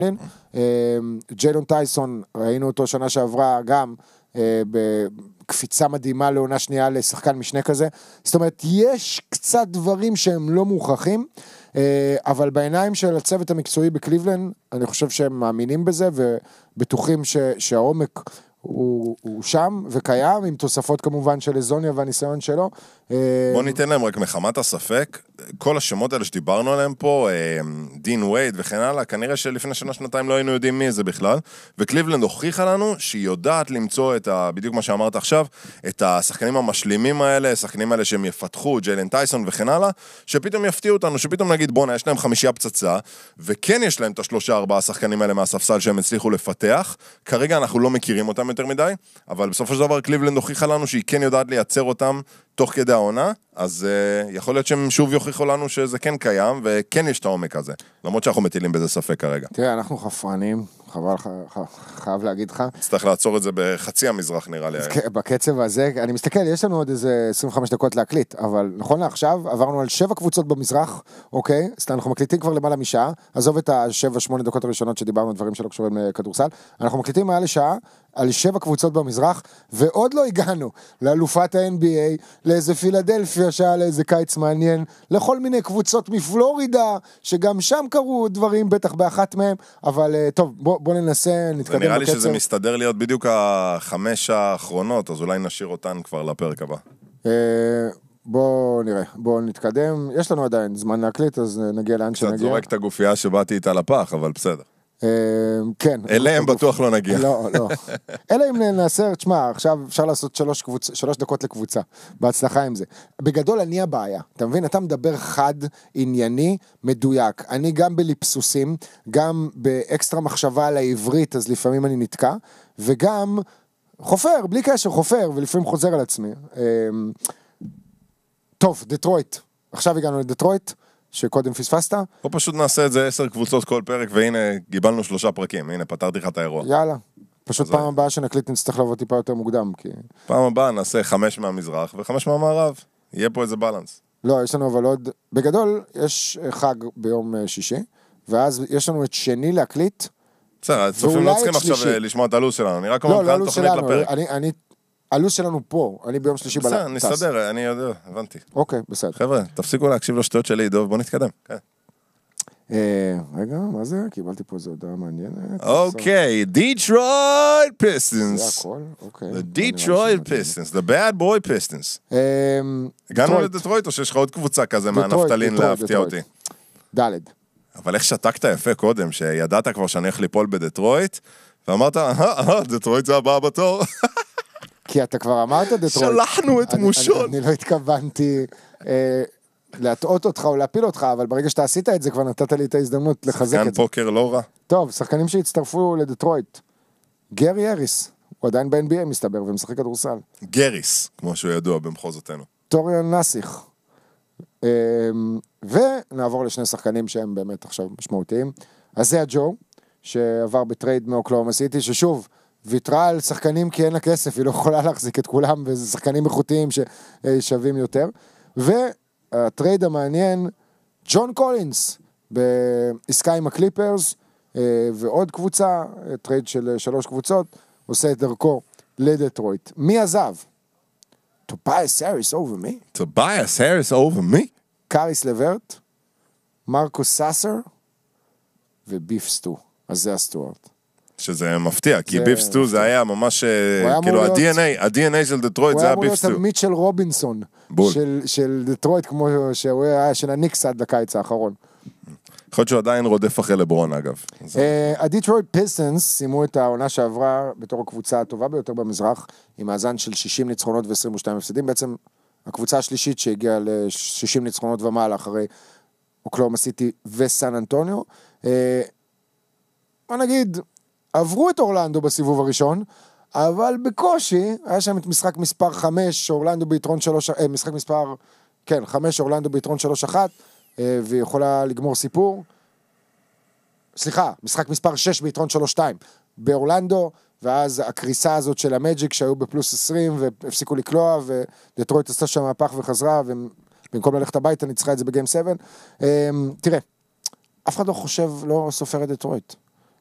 ג'יילון טייסון, ראינו אותו שנה שעברה גם בקפיצה מדהימה לעונה שנייה לשחקן משנה כזה, זאת אומרת יש קצת דברים שהם לא מוכרחים, אבל בעיניים של הצוות המקצועי בקליבלנד, אני חושב שהם מאמינים בזה ובטוחים שהעומק הוא שם וקיים, עם תוספות כמובן של איזוניה והניסיון שלו. בוא ניתן להם רק מחמת הספק, כל השמות האלה שדיברנו עליהם פה, דין וייד וכן הלאה, כנראה שלפני שנה-שנתיים לא היינו יודעים מי זה בכלל, וקליבלנד הוכיחה לנו שהיא יודעת למצוא בדיוק מה שאמרת עכשיו, את השחקנים המשלימים האלה, השחקנים האלה שהם יפתחו, ג'יילן טייסון וכן הלאה, שפתאום יפתיעו אותנו, שפתאום נגיד בונה, יש להם 5 פצצה, וכן יש להם את 3-4 השחקנים האלה מהספסל שהם הצליחו לפתח, כרגע אנחנו לא מכירים אותם יותר מדי, אבל בסופו של דבר קליבלנד הוכיחה לנו שהיא כן יודעת לייצר אותם תוך כדי העונה, אז יכול להיות שהם שוב יוכיחו לנו שזה כן קיים, וכן יש את העומק הזה, למרות שאנחנו מטילים בזה ספק כרגע. תראה, אנחנו חפרנים, חייב להגיד לך. צריך לעצור את זה בחצי המזרח נראה לי. בקצב הזה, אני מסתכל, יש לנו עוד איזה 25 דקות להקליט, אבל נכון לעכשיו, עברנו על 7 קבוצות במזרח, אוקיי? אז אנחנו מקליטים כבר למעלה משעה, עזוב את ה7-8 דקות הראשונות שדיברנו, דברים שלא קשורים לכדורסל, אנחנו מקליטים מעל לשעה, על 7 קבוצות במזרח, ועוד לא הגענו לאלופת ה-NBA, לאיזה פילדלפיה שהיה לאיזה קיץ מעניין, לכל מיני קבוצות מפלורידה, שגם שם קרו דברים, בטח באחת מהם, אבל טוב, בוא ננסה, נתקדם בקצב. נראה לי שזה מסתדר להיות בדיוק 5 האחרונות, אז אולי נשאיר אותן כבר לפרק הבא. בוא נראה, בוא נתקדם, יש לנו עדיין זמן להקליט, אז נגיע לאן שנגיע. קצת זורק את הגופייה שבאתי איתה לפח, אבל בסדר. כן. אליהם בטוח לא נגיע. לא. אלא אם נעשה, תשמע, עכשיו אפשר לעשות 3 דקות לקבוצה, בהצלחה עם זה. בגדול אני הבעיה, אתה מבין? אתה מדבר חד, ענייני, מדויק. אני גם בליפסוסים, גם באקסטרה מחשבה על העברית, אז לפעמים אני נתקע, וגם חופר, בלי קשר, חופר, ולפעמים חוזר על עצמי. טוב, דטרויט. עכשיו הגענו לדטרויט. שקודם פספסת? או פשוט נעשה את זה 10 קבוצות כל פרק, והנה גיבלנו 3 פרקים, הנה פתרתי לך את האירוע. יאללה, פשוט פעם הבאה שנקליט נצטרך לבוא טיפה יותר מוקדם, כי... פעם הבאה נעשה 5 מהמזרח ו5 מהמערב, יהיה פה איזה בלנס. לא, יש לנו אבל עוד, בגדול יש חג ביום שישי, ואז יש לנו את שני להקליט, בסדר, הצופים לא צריכים עכשיו לשמוע את הלו"ז שלנו, אני רק אומר כאן תוכנית לפרק. הלו"ז שלנו פה, אני ביום שלישי בלנס. בסדר, נסתדר, אני יודע, הבנתי. אוקיי, בסדר. חבר'ה, תפסיקו להקשיב לשטויות שלי, דוב, בוא נתקדם. רגע, מה זה? קיבלתי פה איזו הודעה מעניינת. אוקיי, דיטרויט פיסטנס. זה הכל, אוקיי. דיטרויט פיסטנס, the bad boy פיסטנס. הגענו לדטרויט או שיש לך עוד קבוצה כזה מהנפתלין להפתיע אותי? ד'. אבל איך שתקת יפה קודם, שידעת כבר שאני הולך ליפול בדטרויט, ואמרת, דטרויט זה הבא בתור. כי אתה כבר אמרת דטרויט. שלחנו את מושון. אני לא התכוונתי להטעות אותך או להפיל אותך, אבל ברגע שאתה עשית את זה, כבר נתת לי את ההזדמנות לחזק את זה. שחקן פוקר לא רע. טוב, שחקנים שהצטרפו לדטרויט. גרי אריס, הוא עדיין ב-NBA מסתבר, ומשחק כדורסל. גריס, כמו שהוא ידוע במחוזותינו. טוריון נסיך. ונעבור לשני שחקנים שהם באמת עכשיו משמעותיים. אז זה הג'ו, שעבר בטרייד מאוקלהומה סיטי, ששוב, ויתרה על שחקנים כי אין לה כסף, היא לא יכולה להחזיק את כולם, וזה שחקנים איכותיים ששווים יותר. והטרייד המעניין, ג'ון קולינס, בעסקה עם הקליפרס, ועוד קבוצה, טרייד של 3 קבוצות, עושה את דרכו לדטרויט. מי עזב? טובייס האריס over me. טובייס האריס over me? קאריס לברט, מרקוס סאסר, וביף סטו. אז זה הסטוארט. שזה מפתיע, כי ביף סטו זה היה ממש, כאילו ה-DNA של דטרויט זה היה ביף סטו. הוא היה אמור להיות מיטשל רובינסון של דטרויט, כמו שהוא היה של הניקס עד לקיץ האחרון. יכול להיות שהוא עדיין רודף אחרי לברון אגב. הדיטרויט פיסטנס סיימו את העונה שעברה בתור הקבוצה הטובה ביותר במזרח, עם מאזן של 60 ניצחונות ו-22 הפסדים, בעצם הקבוצה השלישית שהגיעה ל-60 ניצחונות ומעלה אחרי אוקלהומה סיטי וסן אנטוניו. מה נגיד, עברו את אורלנדו בסיבוב הראשון, אבל בקושי, היה שם את משחק מספר 5, אורלנדו ביתרון 3, משחק מספר, כן, 5, אורלנדו ביתרון 3-1, ויכולה לגמור סיפור. סליחה, משחק מספר 6 ביתרון 3-2, באורלנדו, ואז הקריסה הזאת של המג'יק שהיו בפלוס 20, והפסיקו לקלוע, ודטרויט עשתה שם מהפך וחזרה, ובמקום ללכת הביתה, ניצחה את זה בגיים 7. תראה, אף אחד לא חושב, לא סופר את דטרויט.